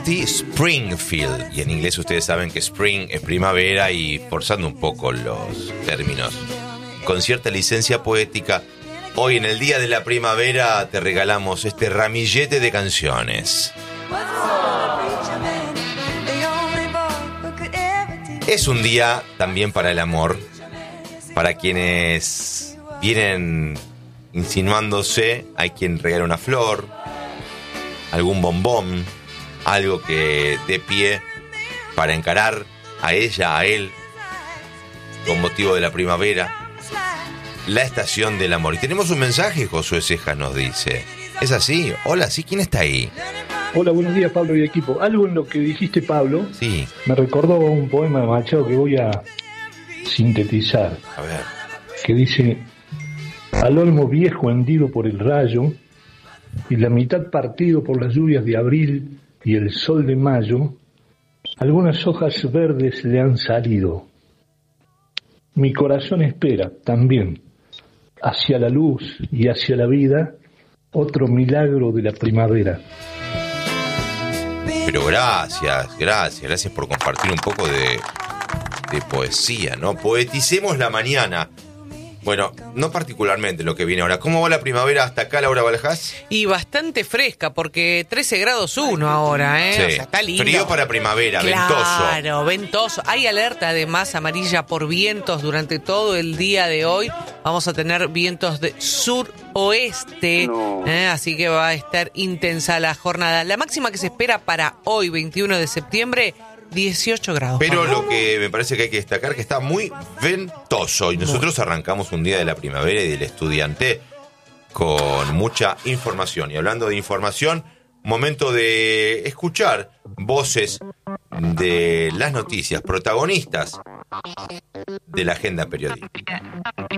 Dusty Springfield. Y en inglés ustedes saben que spring es primavera, y forzando un poco los términos, con cierta licencia poética, hoy en el día de la primavera te regalamos este ramillete de canciones. Es un día también para el amor, para quienes vienen insinuándose. Hay quien regala una flor, algún bombón, algo que dé pie para encarar a ella, a él, con motivo de la primavera, la estación del amor. Y tenemos un mensaje, Josué Cejas nos dice. ¿Es así? Hola, ¿sí? ¿Quién está ahí? Hola, buenos días, Pablo y equipo. Algo en lo que dijiste, Pablo, sí, me recordó un poema de Machado que voy a sintetizar. A ver. Que dice: al olmo viejo hendido por el rayo, y la mitad partido por las lluvias de abril y el sol de mayo, algunas hojas verdes le han salido. Mi corazón espera también, hacia la luz y hacia la vida, otro milagro de la primavera. Pero gracias por compartir un poco de poesía, ¿no? Poeticemos la mañana. Bueno, no particularmente lo que viene ahora. ¿Cómo va la primavera hasta acá, Laura Baljás? Y bastante fresca, porque 13 grados 1 ahora, ¿eh? Sí. O sea, está lindo. Frío para primavera, Claro, ventoso. Hay alerta además amarilla por vientos durante todo el día de hoy. Vamos a tener vientos de suroeste, así que va a estar intensa la jornada. La máxima que se espera para hoy, 21 de septiembre, 18 grados. Pero lo que me parece que hay que destacar, que está muy ventoso, y nosotros arrancamos un día de la primavera y del estudiante con mucha información. Y hablando de información, momento de escuchar voces de las noticias, protagonistas de la agenda periodística.